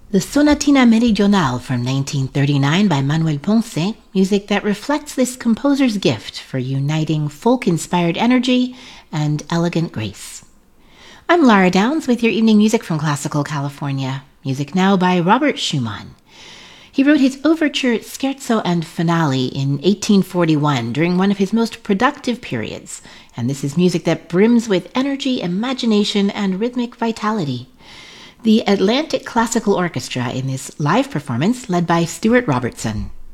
The Sonatina Meridional from 1939 by Manuel Ponce, music that reflects this composer's gift for uniting folk-inspired energy and elegant grace. I'm Lara Downs with your evening music from Classical California. Music now by Robert Schumann. He wrote his overture, Scherzo and Finale in 1841 during one of his most productive periods, and this is music that brims with energy, imagination, and rhythmic vitality. The Atlantic Classical Orchestra in this live performance led by Stuart Robertson.